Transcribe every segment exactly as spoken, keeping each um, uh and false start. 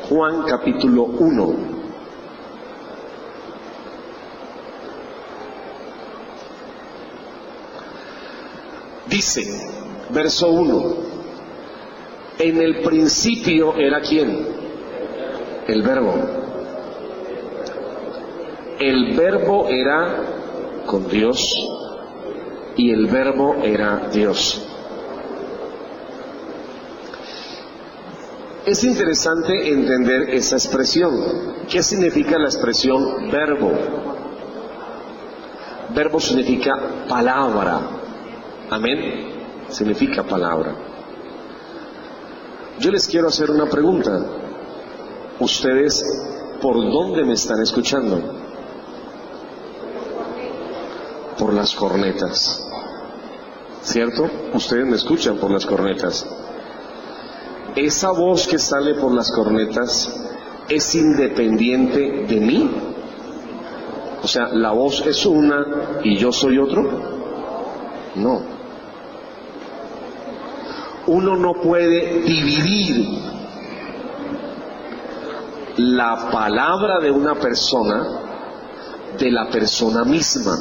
Juan capítulo uno. Dice, verso uno, en el principio era ¿quién? El Verbo. El Verbo era con Dios y el Verbo era Dios. Es interesante entender esa expresión. ¿Qué significa la expresión verbo? Verbo significa palabra. Amén. Significa palabra. Yo les quiero hacer una pregunta. ¿Ustedes por dónde me están escuchando? Por las cornetas. ¿Cierto? Ustedes me escuchan por las cornetas. ¿Esa voz que sale por las cornetas es independiente de mí? O sea, ¿la voz es una y yo soy otro? No. Uno no puede dividir la palabra de una persona de la persona misma.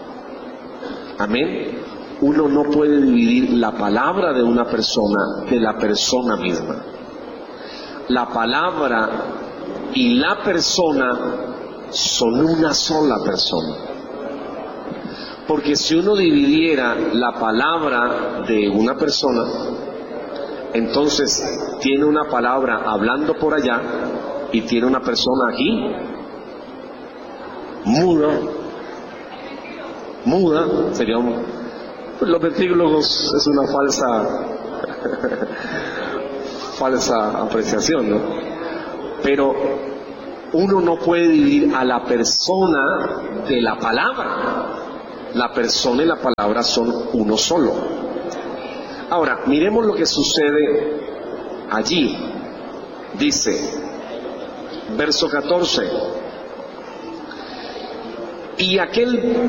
Amén. Uno no puede dividir la palabra de una persona de la persona misma. La palabra y la persona son una sola persona. Porque si uno dividiera la palabra de una persona, entonces tiene una palabra hablando por allá y tiene una persona aquí, muda, muda, sería un... Los ventrílogos es una falsa falsa apreciación, ¿no? Pero uno no puede dividir a la persona de la palabra. La persona y la palabra son uno solo. Ahora, miremos lo que sucede allí. Dice, verso catorce, y aquel